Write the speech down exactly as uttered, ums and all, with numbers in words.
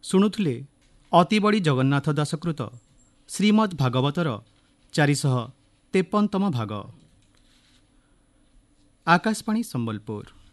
ଶୁଣୁଥିଲେ ଅତିବଡ଼ି ଜଗନ୍ନାଥ ଦାସକୃତ ଶ୍ରୀମଦ୍ ଭାଗବତର ଚାରିଶହ ତେପନତମ ଭାଗ। ଆକାଶବାଣୀ ସମ୍ବଲପୁର।